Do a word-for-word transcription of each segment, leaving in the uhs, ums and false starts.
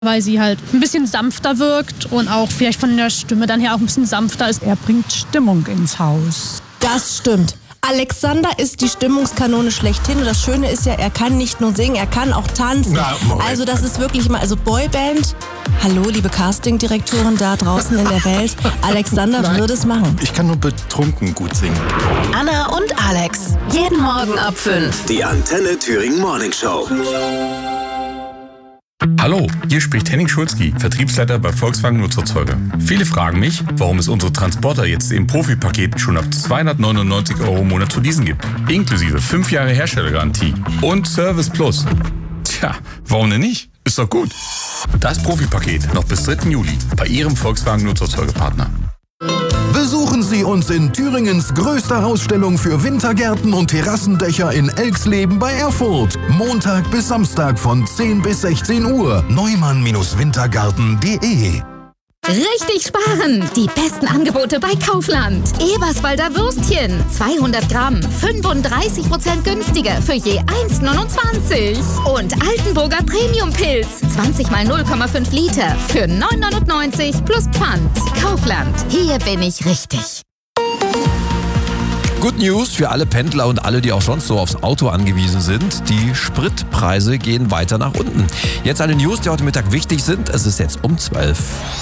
weil sie halt ein bisschen sanfter wirkt und auch vielleicht von der Stimme dann her auch ein bisschen sanfter ist. Er bringt Stimmung ins Haus. Das stimmt. Alexander ist die Stimmungskanone schlechthin. Und das Schöne ist ja, er kann nicht nur singen, er kann auch tanzen. Na, also das ist wirklich mal, also Boyband. Hallo, liebe Castingdirektoren da draußen in der Welt. Alexander Nein. würde es machen. Ich kann nur betrunken gut singen. Anna und Alex. Jeden Morgen ab fünf. Die Antenne Thüringen Morning Show. Hallo, hier spricht Henning Schulzki, Vertriebsleiter bei Volkswagen Nutzerzeuge. Viele fragen mich, warum es unsere Transporter jetzt im Profipaket schon ab zweihundertneunundneunzig Euro im Monat zu leasen gibt. Inklusive fünf Jahre Herstellergarantie und Service Plus. Tja, warum denn nicht? Ist doch gut. Das Profipaket noch bis dritten Juli bei Ihrem Volkswagen Nutzerzeugepartner. Besuchen Sie uns in Thüringens größter Ausstellung für Wintergärten und Terrassendächer in Elxleben bei Erfurt. Montag bis Samstag von zehn bis sechzehn Uhr. Neumann Wintergarten punkt de. Richtig sparen! Die besten Angebote bei Kaufland. Eberswalder Würstchen, zweihundert Gramm, fünfunddreißig Prozent günstiger für je eins neunundzwanzig. Und Altenburger Premium-Pilz, zwanzig mal null Komma fünf Liter für neun neunundneunzig plus Pfand. Kaufland, hier bin ich richtig. Good News für alle Pendler und alle, die auch sonst so aufs Auto angewiesen sind. Die Spritpreise gehen weiter nach unten. Jetzt eine News, die heute Mittag wichtig sind. Es ist jetzt um zwölf.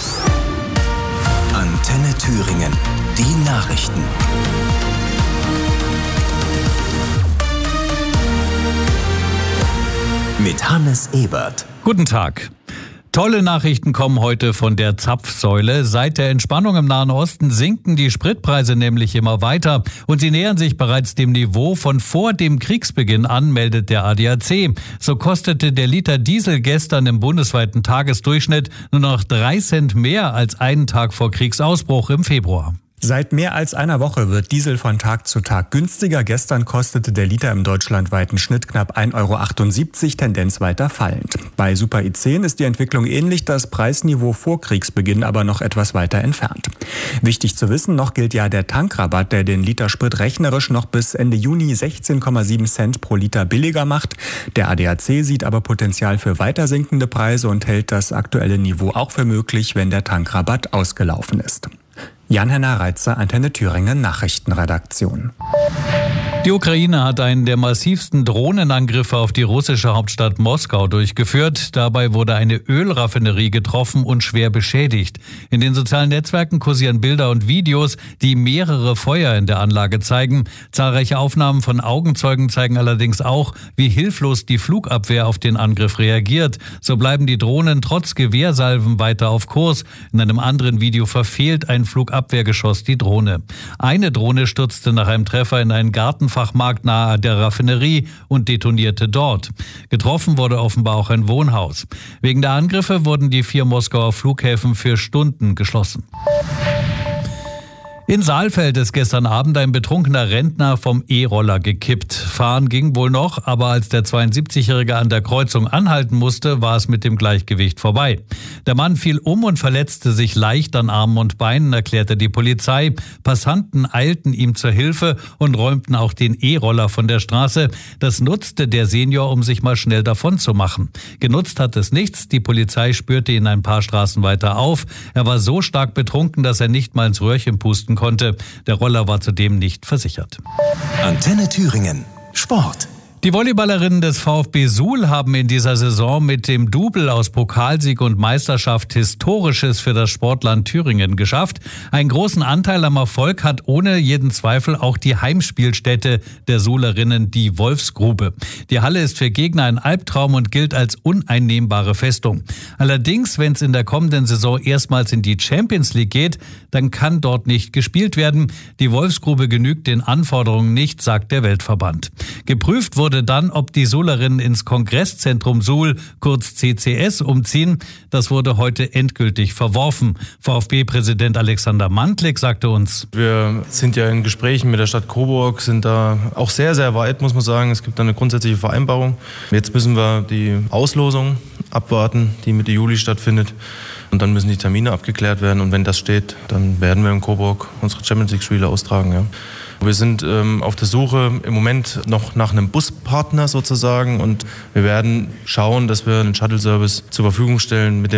Antenne Thüringen. Die Nachrichten. Mit Hannes Ebert. Guten Tag. Tolle Nachrichten kommen heute von der Zapfsäule. Seit der Entspannung im Nahen Osten sinken die Spritpreise nämlich immer weiter und sie nähern sich bereits dem Niveau von vor dem Kriegsbeginn an, meldet der A D A C. So kostete der Liter Diesel gestern im bundesweiten Tagesdurchschnitt nur noch drei Cent mehr als einen Tag vor Kriegsausbruch im Februar. Seit mehr als einer Woche wird Diesel von Tag zu Tag günstiger. Gestern kostete der Liter im deutschlandweiten Schnitt knapp ein Euro achtundsiebzig, Tendenz weiter fallend. Bei Super I zehn ist die Entwicklung ähnlich, das Preisniveau vor Kriegsbeginn aber noch etwas weiter entfernt. Wichtig zu wissen, noch gilt ja der Tankrabatt, der den Liter Sprit rechnerisch noch bis Ende Juni sechzehn Komma sieben Cent pro Liter billiger macht. Der A D A C sieht aber Potenzial für weiter sinkende Preise und hält das aktuelle Niveau auch für möglich, wenn der Tankrabatt ausgelaufen ist. Jan-Henner Reitzer, Antenne Thüringen Nachrichtenredaktion. Die Ukraine hat einen der massivsten Drohnenangriffe auf die russische Hauptstadt Moskau durchgeführt. Dabei wurde eine Ölraffinerie getroffen und schwer beschädigt. In den sozialen Netzwerken kursieren Bilder und Videos, die mehrere Feuer in der Anlage zeigen. Zahlreiche Aufnahmen von Augenzeugen zeigen allerdings auch, wie hilflos die Flugabwehr auf den Angriff reagiert. So bleiben die Drohnen trotz Gewehrsalven weiter auf Kurs. In einem anderen Video verfehlt ein Flugabwehrgeschoss die Drohne. Eine Drohne stürzte nach einem Treffer in einen Garten Fachmarkt nahe der Raffinerie und detonierte dort. Getroffen wurde offenbar auch ein Wohnhaus. Wegen der Angriffe wurden die vier Moskauer Flughäfen für Stunden geschlossen. In Saalfeld ist gestern Abend ein betrunkener Rentner vom E-Roller gekippt. Fahren ging wohl noch, aber als der zweiundsiebzigjährige an der Kreuzung anhalten musste, war es mit dem Gleichgewicht vorbei. Der Mann fiel um und verletzte sich leicht an Armen und Beinen, erklärte die Polizei. Passanten eilten ihm zur Hilfe und räumten auch den E-Roller von der Straße. Das nutzte der Senior, um sich mal schnell davon zu machen. Genutzt hat es nichts. Die Polizei spürte ihn ein paar Straßen weiter auf. Er war so stark betrunken, dass er nicht mal ins Röhrchen pusten konnte. Der Roller war zudem nicht versichert. Antenne Thüringen. Sport. Die Volleyballerinnen des VfB Suhl haben in dieser Saison mit dem Double aus Pokalsieg und Meisterschaft Historisches für das Sportland Thüringen geschafft. Einen großen Anteil am Erfolg hat ohne jeden Zweifel auch die Heimspielstätte der Suhlerinnen, die Wolfsgrube. Die Halle ist für Gegner ein Albtraum und gilt als uneinnehmbare Festung. Allerdings, wenn es in der kommenden Saison erstmals in die Champions League geht, dann kann dort nicht gespielt werden. Die Wolfsgrube genügt den Anforderungen nicht, sagt der Weltverband. Geprüft wurde dann, ob die Suhlerinnen ins Kongresszentrum Suhl, kurz C C S, umziehen. Das wurde heute endgültig verworfen. VfB-Präsident Alexander Mantlik sagte uns: Wir sind ja in Gesprächen mit der Stadt Coburg, sind da auch sehr, sehr weit, muss man sagen. Es gibt da eine grundsätzliche Vereinbarung. Jetzt müssen wir die Auslosung abwarten, die Mitte Juli stattfindet. Und dann müssen die Termine abgeklärt werden. Und wenn das steht, dann werden wir in Coburg unsere Champions League-Spiele austragen. Ja. Wir sind ähm, auf der Suche im Moment noch nach einem Buspartner sozusagen. Und wir werden schauen, dass wir einen Shuttle-Service zur Verfügung stellen mit dem